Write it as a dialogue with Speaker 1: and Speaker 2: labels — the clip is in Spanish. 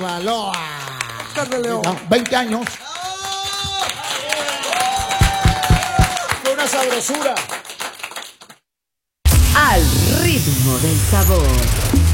Speaker 1: Sinaloa.
Speaker 2: Oscar de León.
Speaker 1: 20 años.
Speaker 2: Fue una sabrosura.
Speaker 3: Al ritmo del sabor.